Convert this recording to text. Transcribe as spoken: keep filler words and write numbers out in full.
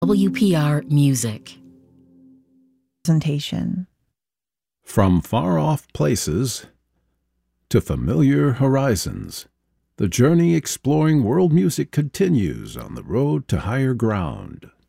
W P R Music. Presentation. From far-off places to familiar horizons, the journey exploring world music continues on the road to higher ground.